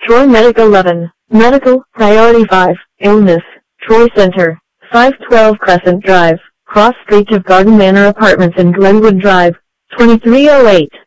Troy Medic 11. Medical, Priority 5, Illness, Troy Center, 512 Crescent Drive, cross street of Garden Manor Apartments in Glenwood Drive, 2308.